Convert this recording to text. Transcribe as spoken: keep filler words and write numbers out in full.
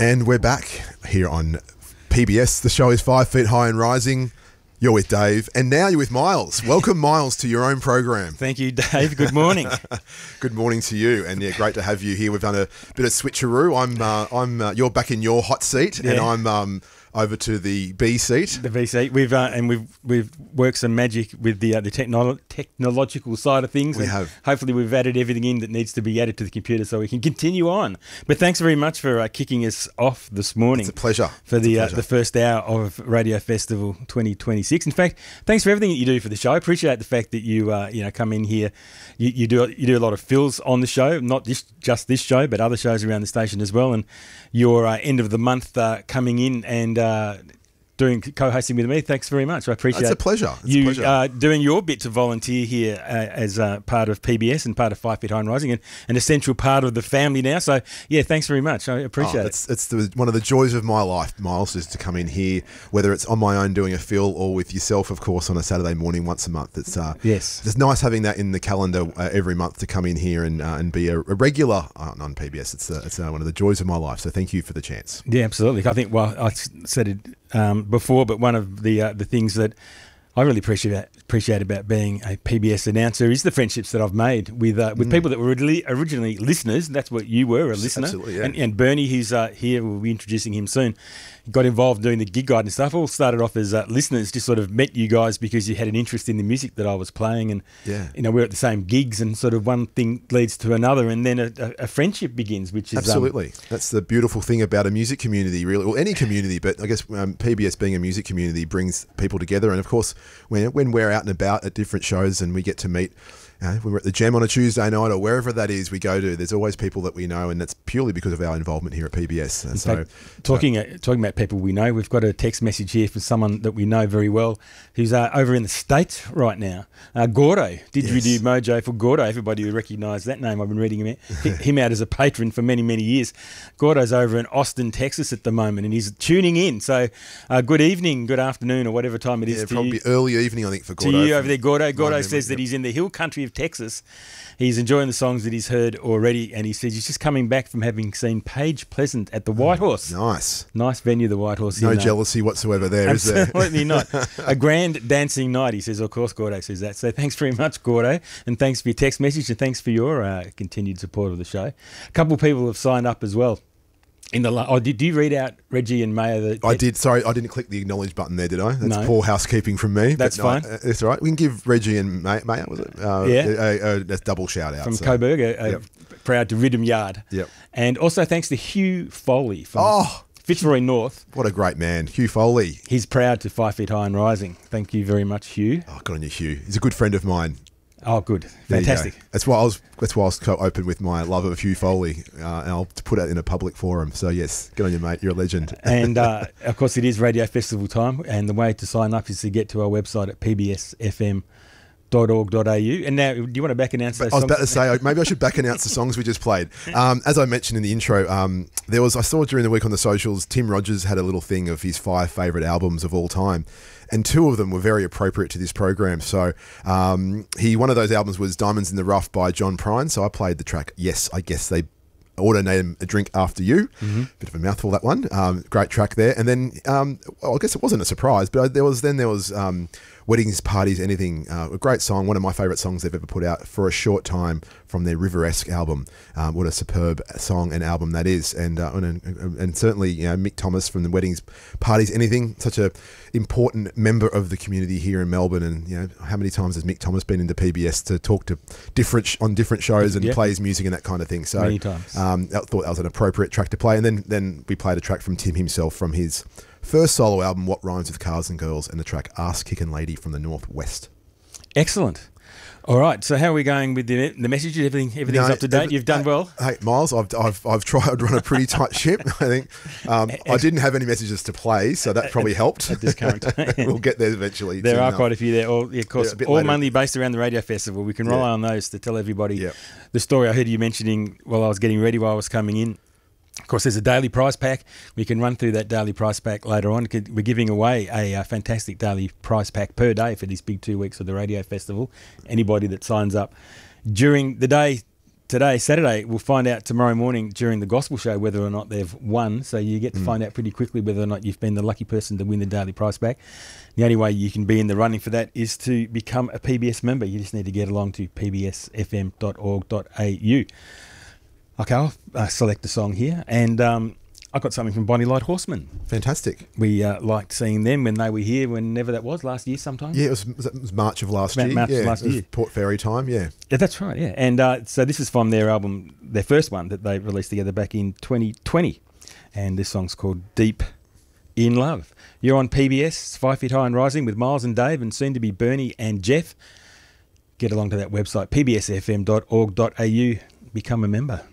And we're back here on P B S. The show is Five Feet High and Rising. You're with Dave, and now you're with Miles. Welcome, Miles, to your own program. Thank you, Dave. Good morning. Good morning to you, and yeah, great to have you here. We've done a bit of switcheroo. I'm, uh, I'm, uh, you're back in your hot seat, yeah. and I'm um, over to the B seat. The B seat. We've uh, and we've we've worked some magic with the uh, the technolo- technological side of things. We and have. Hopefully, we've added everything in that needs to be added to the computer, so we can continue on. But thanks very much for uh, kicking us off this morning. It's a pleasure for the pleasure. Uh, the first hour of Radio Festival twenty twenty-six. In fact, thanks for everything that you do for the show. I appreciate the fact that you uh, you know come in here. You, you do you do a lot of fills on the show, not this, just this show, but other shows around the station as well. And your uh, end of the month uh, coming in and uh, doing co-hosting with me. Thanks very much. I appreciate It's a pleasure. It's you a pleasure. Uh, doing your bit to volunteer here uh, as uh, part of P B S and part of Five Feet High and Rising, and an essential part of the family now. So, yeah, thanks very much. I appreciate oh, it. It's, it's the, one of the joys of my life, Miles, is to come in here, whether it's on my own doing a fill or with yourself, of course, on a Saturday morning once a month. It's uh, yes, it's nice having that in the calendar uh, every month to come in here and uh, and be a, a regular uh, on P B S. It's uh, it's uh, one of the joys of my life. So thank you for the chance. Yeah, absolutely. I think, well, I said it um, before, but one of the uh, the things that I really appreciate appreciate about being a P B S announcer is the friendships that I've made with uh, with mm. people that were originally, originally listeners. That's what you were, a listener. Absolutely, yeah. And, and Bernie, who's uh, here, we'll be introducing him soon, got involved doing the gig guide and stuff. All started off as uh, listeners, just sort of met you guys because you had an interest in the music that I was playing, and yeah. you know, we're at the same gigs, and sort of one thing leads to another, and then a, a, a friendship begins, which is absolutely um, that's the beautiful thing about a music community, really, or any community. But I guess um, P B S being a music community brings people together, and of course, when when we're out and about at different shows and we get to meet. Uh, when we're at the Jam on a Tuesday night or wherever that is we go to, there's always people that we know, and that's purely because of our involvement here at P B S. In so, fact, talking uh, talking about people we know, we've got a text message here from someone that we know very well, who's uh, over in the States right now. Uh, Gordo, Didgeridoo yes. Mojo for Gordo. Everybody will recognise that name. I've been reading him out, him out as a patron for many, many years. Gordo's over in Austin, Texas at the moment, and he's tuning in. So uh, good evening, good afternoon, or whatever time it is yeah, to probably you. early evening, I think, for Gordo. To you over there, Gordo. Gordo says yep. that he's in the hill country of Texas. He's enjoying the songs that he's heard already, and he says he's just coming back from having seen Paige Pleasant at the White Horse. Nice. Nice venue, the White Horse. No in, uh, jealousy whatsoever there, is there? Absolutely not. A grand dancing night, he says. Of course, Gordo says that. So thanks very much, Gordo, and thanks for your text message, and thanks for your uh, continued support of the show. A couple of people have signed up as well. In the oh, did you read out Reggie and Maya? The, I did. Sorry, I didn't click the acknowledge button there, did I? That's no. poor housekeeping from me. That's no, fine. Uh, it's all right. We can give Reggie and Maya, Maya was it? Uh, yeah. A, a, a double shout out. From so. Coburg, a, a yep. proud to Ridham Yard. Yep. And also thanks to Hugh Foley from oh, Fitzroy North. What a great man. Hugh Foley. He's proud to Five Feet High and Rising. Thank you very much, Hugh. Oh, good on you, Hugh. He's a good friend of mine. Oh, good. There Fantastic. That's why I was That's why I was so open with my love of Hugh Foley, uh, and I'll put it in a public forum. So, yes, good on you, mate. You're a legend. And, uh, of course, it is Radio Festival time, and the way to sign up is to get to our website at p b s f m dot org dot a u. And now, do you want to back announce those I was songs? about to say, maybe I should back announce the songs we just played. Um, as I mentioned in the intro, um, there was I saw during the week on the socials, Tim Rogers had a little thing of his five favourite albums of all time. And two of them were very appropriate to this program. So um, he one of those albums was Diamonds in the Rough by John Prine. So I played the track, Yes, I Guess They Order Name a Drink After You. Mm-hmm. Bit of a mouthful, that one. Um, great track there. And then, um, well, I guess it wasn't a surprise, but there was then there was um, Weddings, Parties, Anything. Uh, a great song, one of my favourite songs they've ever put out, For a Short Time, from their River-esque album. Um, what a superb song and album that is. And uh, and, and certainly, you know, Mick Thomas from the Weddings, Parties, Anything, such a important member of the community here in Melbourne. And, you know, how many times has Mick Thomas been into P B S to talk to different sh- on different shows and yep. play his music and that kind of thing. So many times. Um, I thought that was an appropriate track to play. And then, then we played a track from Tim himself from his first solo album, What Rhymes with Cars and Girls, and the track Ass Kickin' Lady from the Northwest. Excellent. All right, so how are we going with the the messages? Everything, everything's No, up to date. every- You've done hey, well. Hey, Miles, I've I've I've tried to run a pretty tight ship. I think um, I didn't have any messages to play, so that probably helped. At this current time. We'll get there eventually. There soon are enough. quite a few there. All, yeah, of course, Yeah, a bit all later. mainly based around the Radio Festival. We can rely Yeah. on those to tell everybody Yep. the story I heard you mentioning while I was getting ready, while I was coming in. Of course, there's a daily prize pack. We can run through that daily prize pack later on. We're giving away a, a fantastic daily prize pack per day for these big two weeks of the Radio Festival. Anybody that signs up during the day today, Saturday. We'll find out tomorrow morning during the gospel show whether or not they've won. So you get to mm. find out pretty quickly whether or not you've been the lucky person to win the daily prize back. The only way you can be in the running for that is to become a P B S member. You just need to get along to p b s f m dot org dot a u. Okay, I'll uh, select a song here, and um, I got something from Bonnie Light Horseman. Fantastic. We uh, liked seeing them when they were here, whenever that was, last year sometime. Yeah, it was, it was March of last March year. March yeah, of last it was year. Port Fairy time, yeah. Yeah, that's right, yeah. And uh, so this is from their album, their first one that they released together back in twenty twenty. And this song's called Deep in Love. You're on P B S, Five Feet High and Rising with Miles and Dave, and soon to be Bernie and Jeff. Get along to that website, p b s f m dot org dot a u. Become a member.